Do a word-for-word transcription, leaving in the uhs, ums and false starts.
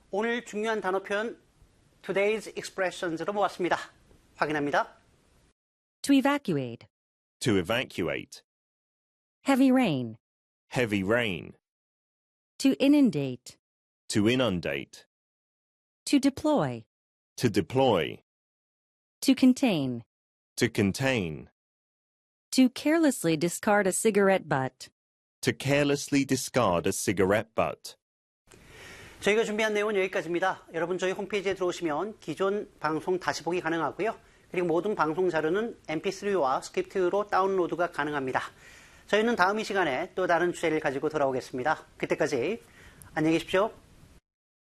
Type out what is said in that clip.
오늘 중요한 단어 표현 Today's expressions로 모았습니다. 확인합니다. To evacuate. To evacuate. Heavy rain. Heavy rain. To inundate. To inundate. To deploy. To deploy. To contain. To contain. To carelessly discard a cigarette butt. To carelessly discard a cigarette butt. 저희가 준비한 내용은 여기까지입니다. 여러분 저희 홈페이지에 들어오시면 기존 방송 다시 보기 가능하고요. 그리고 모든 방송 자료는 엠피쓰리와 스크립트로 다운로드가 가능합니다. 저희는 다음 이 시간에 또 다른 주제를 가지고 돌아오겠습니다. 그때까지 안녕히 계십시오.